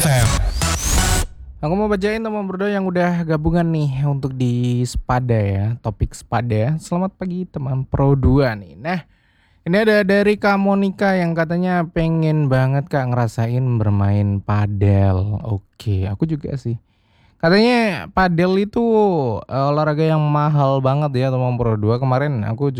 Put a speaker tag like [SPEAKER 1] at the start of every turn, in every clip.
[SPEAKER 1] FM.
[SPEAKER 2] Aku mau bacain teman berdua yang udah gabungan nih untuk di Spada ya, topik Spada. Selamat pagi teman Pro 2 nih. Nah, ini ada dari Kak Monica yang katanya pengen banget Kak ngerasain bermain padel. Oke, aku juga sih. Katanya padel itu olahraga yang mahal banget ya teman Pro 2. Kemarin aku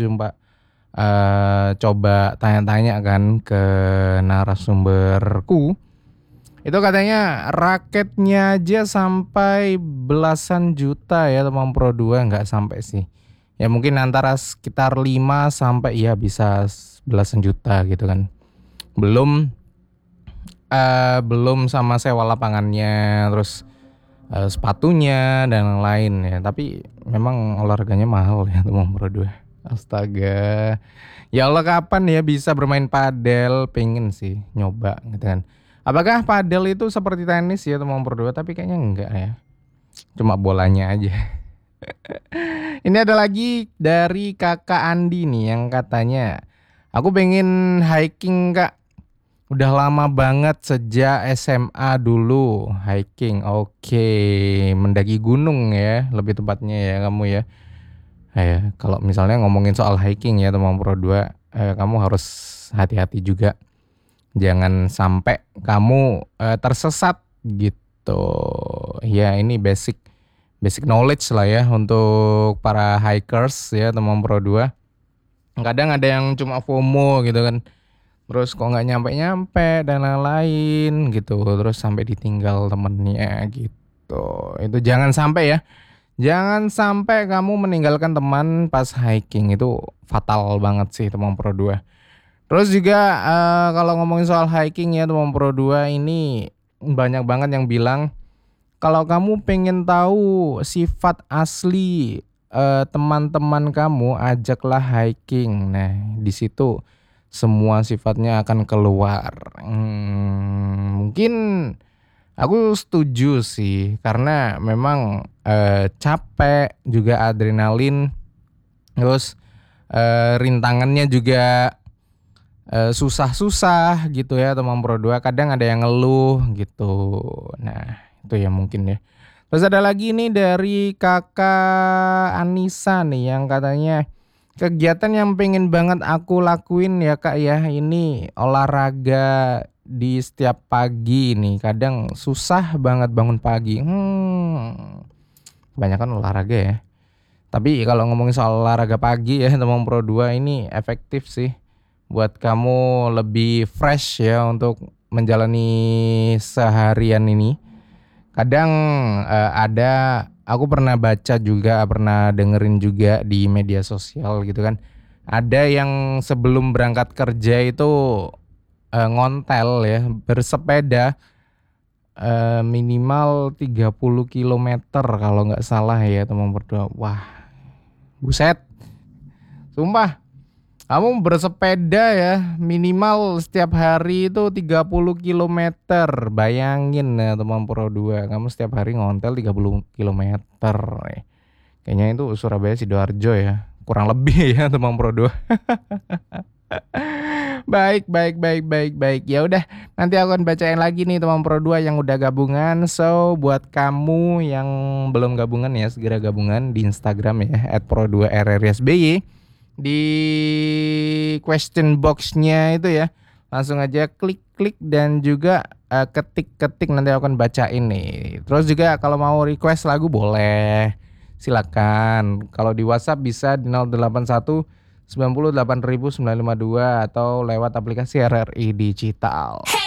[SPEAKER 2] coba tanya-tanya kan ke narasumberku. Itu katanya raketnya aja sampai belasan juta ya teman Pro 2, nggak sampai sih. Ya mungkin antara sekitar 5 sampai ya bisa belasan juta gitu kan. Belum sama sewa lapangannya, terus sepatunya dan lain ya. Tapi memang olahraganya mahal ya teman Pro 2. Astaga. Ya Allah, kapan ya bisa bermain padel? Pengen sih nyoba gitu kan. Apakah padel itu seperti tenis ya teman Pro 2? Tapi kayaknya enggak ya. Cuma bolanya aja. Ini ada lagi dari Kakak Andi nih yang katanya, aku pengen hiking Kak. Udah lama banget sejak SMA dulu hiking. Oke, mendaki gunung ya, lebih tepatnya ya kamu ya. Ya, kalau misalnya ngomongin soal hiking ya teman Pro 2, kamu harus hati-hati juga. Jangan sampai kamu tersesat gitu. Ya ini basic knowledge lah ya untuk para hikers ya teman Pro 2. Kadang ada yang cuma FOMO gitu kan. Terus kok nggak nyampe-nyampe dan lain-lain gitu. Terus sampai ditinggal temennya gitu. Itu jangan sampai ya. Jangan sampai kamu meninggalkan teman pas hiking, itu fatal banget sih teman Pro 2. Terus juga kalau ngomongin soal hiking ya teman Pro 2, ini banyak banget yang bilang kalau kamu pengen tahu sifat asli teman-teman kamu, ajaklah hiking. Nah, di situ semua sifatnya akan keluar. Mungkin aku setuju sih karena memang capek juga adrenalin, terus rintangannya juga susah-susah gitu ya teman Pro 2. Kadang ada yang ngeluh gitu. Nah itu ya mungkin ya. Terus ada lagi nih dari Kakak Anissa nih yang katanya, kegiatan yang pengen banget aku lakuin ya Kak ya, ini olahraga di setiap pagi nih. Kadang susah banget bangun pagi. Kebanyakan olahraga ya. Tapi kalau ngomongin soal olahraga pagi ya teman Pro 2, ini efektif sih buat kamu lebih fresh ya untuk menjalani seharian ini. Kadang aku pernah baca juga, pernah dengerin juga di media sosial gitu kan. Ada yang sebelum berangkat kerja itu ngontel ya, bersepeda minimal 30 kilometer kalau nggak salah ya teman berdua. Wah, buset. Sumpah. Kamu bersepeda ya minimal setiap hari itu 30 kilometer. Bayangin ya teman Pro 2, kamu setiap hari ngontel 30 kilometer. Kayaknya itu Surabaya Sidoarjo ya. Kurang lebih ya teman Pro 2. Baik. Ya udah, nanti aku akan bacain lagi nih teman Pro 2 yang udah gabungan. So, buat kamu yang belum gabungan ya, segera gabungan di Instagram ya @pro2rrsby. Di question box-nya itu ya, langsung aja klik dan juga ketik nanti aku akan bacain nih. Terus juga kalau mau request lagu boleh, silakan. Kalau di WhatsApp bisa di 081 90 8000 952 atau lewat aplikasi RRI Digital.